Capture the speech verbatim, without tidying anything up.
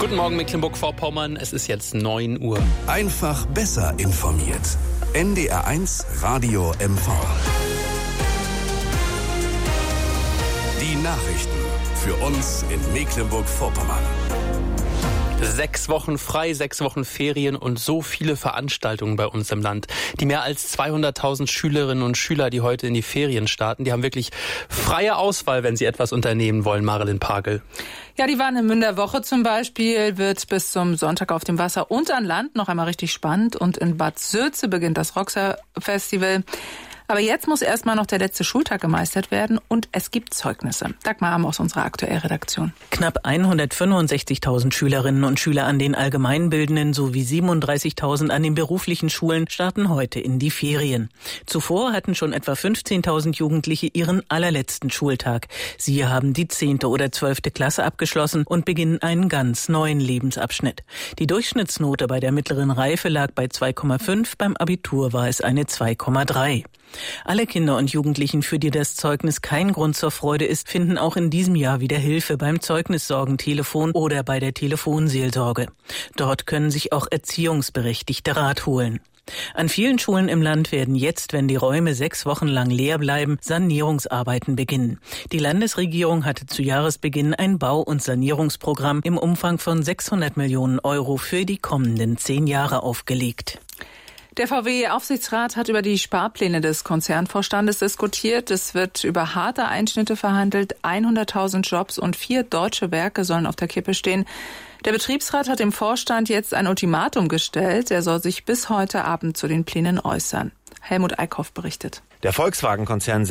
Guten Morgen Mecklenburg-Vorpommern, es ist jetzt neun Uhr. Einfach besser informiert. N D R eins Radio M V. Die Nachrichten für uns in Mecklenburg-Vorpommern. Sechs Wochen frei, sechs Wochen Ferien und so viele Veranstaltungen bei uns im Land. Die mehr als zweihunderttausend Schülerinnen und Schüler, die heute in die Ferien starten, die haben wirklich freie Auswahl, wenn sie etwas unternehmen wollen, Marilyn Pagel. Ja, die waren in Münderwoche zum Beispiel, wird bis zum Sonntag auf dem Wasser und an Land noch einmal richtig spannend. Und in Bad Sülze beginnt das Roxer-Festival. Aber jetzt muss erstmal noch der letzte Schultag gemeistert werden und es gibt Zeugnisse. Dagmar Am aus unserer Aktuellredaktion. Knapp hundertfünfundsechzigtausend Schülerinnen und Schüler an den allgemeinbildenden sowie siebenunddreißigtausend an den beruflichen Schulen starten heute in die Ferien. Zuvor hatten schon etwa fünfzehntausend Jugendliche ihren allerletzten Schultag. Sie haben die zehnte oder zwölfte Klasse abgeschlossen und beginnen einen ganz neuen Lebensabschnitt. Die Durchschnittsnote bei der mittleren Reife lag bei zwei Komma fünf, beim Abitur war es eine zwei Komma drei. Alle Kinder und Jugendlichen, für die das Zeugnis kein Grund zur Freude ist, finden auch in diesem Jahr wieder Hilfe beim Zeugnissorgentelefon oder bei der Telefonseelsorge. Dort können sich auch Erziehungsberechtigte Rat holen. An vielen Schulen im Land werden jetzt, wenn die Räume sechs Wochen lang leer bleiben, Sanierungsarbeiten beginnen. Die Landesregierung hatte zu Jahresbeginn ein Bau- und Sanierungsprogramm im Umfang von sechshundert Millionen Euro für die kommenden zehn Jahre aufgelegt. Der V W-Aufsichtsrat hat über die Sparpläne des Konzernvorstandes diskutiert. Es wird über harte Einschnitte verhandelt. hunderttausend Jobs und vier deutsche Werke sollen auf der Kippe stehen. Der Betriebsrat hat dem Vorstand jetzt ein Ultimatum gestellt. Er soll sich bis heute Abend zu den Plänen äußern. Helmut Eickhoff berichtet. Der Volkswagen-Konzern